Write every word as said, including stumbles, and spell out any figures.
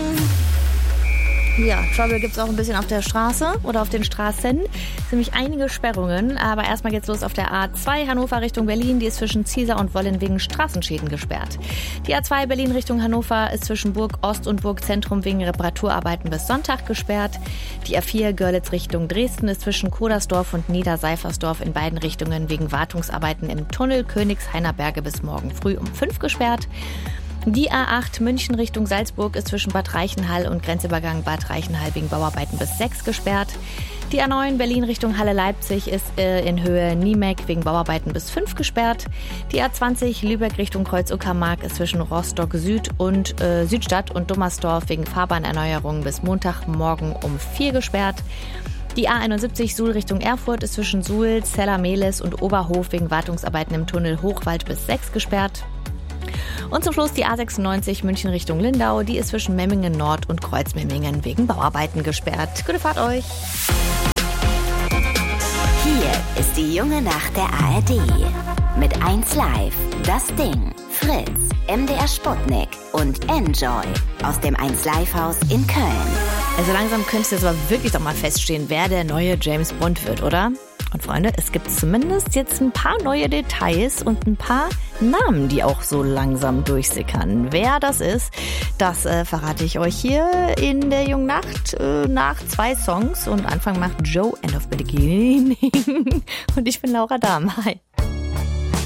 Ja, Trouble gibt's auch ein bisschen auf der Straße oder auf den Straßen. Ziemlich einige Sperrungen, aber erstmal geht's los auf der A zwei Hannover Richtung Berlin. Die ist zwischen Ziesar und Wollin wegen Straßenschäden gesperrt. Die A zwei Berlin Richtung Hannover ist zwischen Burg Ost und Burg Zentrum wegen Reparaturarbeiten bis Sonntag gesperrt. Die A vier Görlitz Richtung Dresden ist zwischen Kodersdorf und Niederseifersdorf in beiden Richtungen wegen Wartungsarbeiten im Tunnel Königshainer Berge bis morgen früh um fünf gesperrt. Die A acht München Richtung Salzburg ist zwischen Bad Reichenhall und Grenzübergang Bad Reichenhall wegen Bauarbeiten bis sechs gesperrt. Die A neun Berlin Richtung Halle-Leipzig ist äh, in Höhe Niemek wegen Bauarbeiten bis fünf gesperrt. Die A zwanzig Lübeck Richtung Kreuz-Uckermark ist zwischen Rostock Süd und äh, Südstadt und Dummersdorf wegen Fahrbahnerneuerungen bis Montagmorgen um vier gesperrt. Die A einundsiebzig Suhl Richtung Erfurt ist zwischen Suhl, Zella-Mehlis und Oberhof wegen Wartungsarbeiten im Tunnel Hochwald bis sechs gesperrt. Und zum Schluss die A sechsundneunzig München Richtung Lindau. Die ist zwischen Memmingen Nord und Kreuzmemmingen wegen Bauarbeiten gesperrt. Gute Fahrt euch! Hier ist die junge Nacht der A R D. Mit eins Live, Das Ding, Fritz, M D R Sputnik und Enjoy aus dem eins Live Haus in Köln. Also langsam könnte es jetzt aber wirklich doch mal feststehen, wer der neue James Bond wird, oder? Und Freunde, es gibt zumindest jetzt ein paar neue Details und ein paar Namen, die auch so langsam durchsickern. Wer das ist, das äh, verrate ich euch hier in der jungen Nacht äh, nach zwei Songs. Und Anfang macht Joe, End of Beginning. Und ich bin Laura Dahm. Hi.